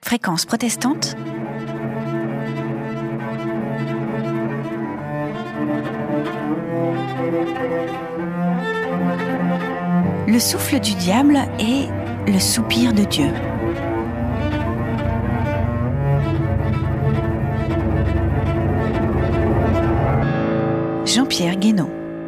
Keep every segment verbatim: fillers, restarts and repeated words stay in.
Fréquence protestante. Le souffle du diable et le soupir de Dieu. Jean-Pierre Guénon.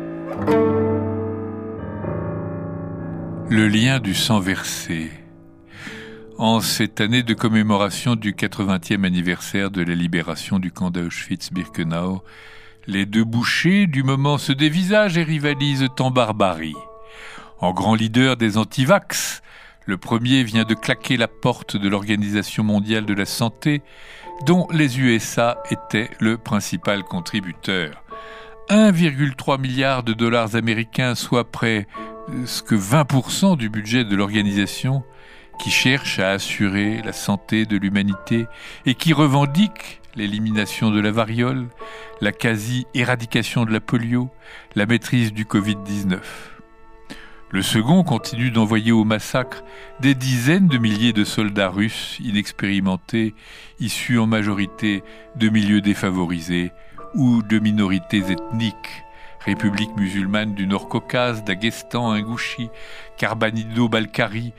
Le lien du sang versé. En cette année de commémoration du quatre-vingtième anniversaire de la libération du camp d'Auschwitz-Birkenau, les deux bouchers du moment se dévisagent et rivalisent en barbarie. En grand leader des antivax, le premier vient de claquer la porte de l'Organisation mondiale de la santé, dont les U S A étaient le principal contributeur. un virgule trois milliard de dollars américains, soit près ce que vingt pour cent du budget de l'organisation, qui cherche à assurer la santé de l'humanité et qui revendique l'élimination de la variole, la quasi-éradication de la polio, la maîtrise du covid dix-neuf. Le second continue d'envoyer au massacre des dizaines de milliers de soldats russes inexpérimentés, issus en majorité de milieux défavorisés ou de minorités ethniques, République musulmane du Nord-Caucase, Daghestan, Ingouchi, Karbanido-Balkarie,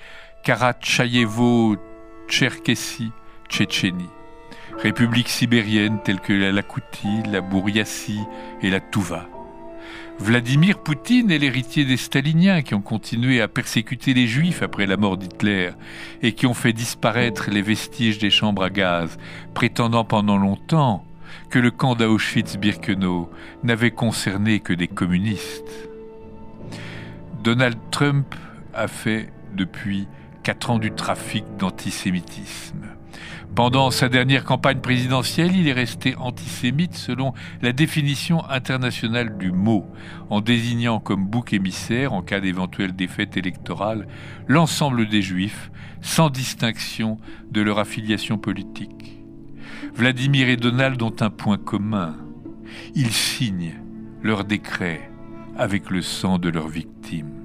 Karatchaïévo-Tcherkessie, Tchétchénie. Républiques sibériennes telles que la Yakoutie, la Bouriassie et la Touva. Vladimir Poutine est l'héritier des staliniens qui ont continué à persécuter les juifs après la mort d'Hitler et qui ont fait disparaître les vestiges des chambres à gaz, prétendant pendant longtemps que le camp d'Auschwitz-Birkenau n'avait concerné que des communistes. Donald Trump a fait depuis quatre ans du trafic d'antisémitisme. Pendant sa dernière campagne présidentielle, il est resté antisémite selon la définition internationale du mot, en désignant comme bouc émissaire, en cas d'éventuelle défaite électorale, l'ensemble des Juifs, sans distinction de leur affiliation politique. Vladimir et Donald ont un point commun. Ils signent leurs décrets avec le sang de leurs victimes.